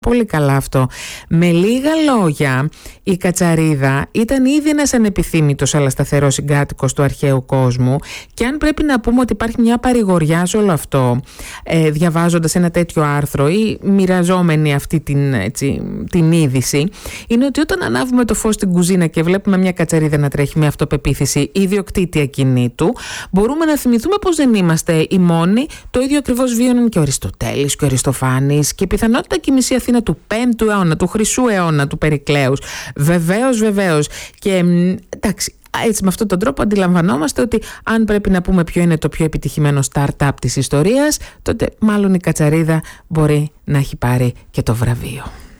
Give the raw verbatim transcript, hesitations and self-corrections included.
Πολύ καλά αυτό. Με λίγα λόγια, η Κατσαρίδα ήταν ήδη ένας ανεπιθύμητος αλλά σταθερός συγκάτοικος του αρχαίου κόσμου, και αν πρέπει να πούμε ότι υπάρχει μια παρηγοριά σε όλο αυτό, ε, διαβάζοντας ένα τέτοιο άρθρο ή μοιραζόμενοι αυτή την, έτσι, την είδηση, είναι ότι όταν ανάβουμε το φως στην κουζίνα και βλέπουμε μια Κατσαρίδα να τρέχει με αυτοπεποίθηση ιδιοκτήτη ακινήτου, μπορούμε να θυμηθούμε πως δεν είμαστε οι μόνοι. Το ίδιο ακριβώς βίωναν και ο Αριστοτέλης και ο Αριστοφάνης, και πιθανότητα και η μισή Αθήνα του πέμπτου αιώνα, του χρυσού αιώνα του Περικλέους. Βεβαίως, βεβαίως. Και εντάξει, έτσι με αυτόν τον τρόπο αντιλαμβανόμαστε ότι αν πρέπει να πούμε ποιο είναι το πιο επιτυχημένο startup της ιστορίας, τότε μάλλον η Κατσαρίδα μπορεί να έχει πάρει και το βραβείο.